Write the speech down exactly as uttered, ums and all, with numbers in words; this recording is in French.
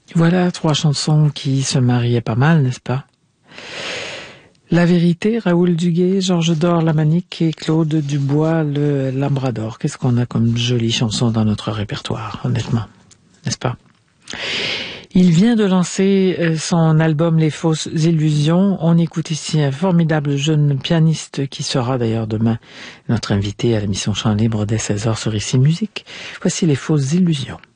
Voilà trois chansons qui se mariaient pas mal, n'est-ce pas? La Vérité, Raoul Duguay, Georges Dor, La Manique et Claude Dubois, le Labrador. Qu'est-ce qu'on a comme jolies chansons dans notre répertoire, honnêtement, n'est-ce pas? Il vient de lancer son album Les Fausses Illusions. On écoute ici un formidable jeune pianiste qui sera d'ailleurs demain notre invité à l'émission Chant Libre dès seize heures sur Ici Musique. Voici Les Fausses Illusions.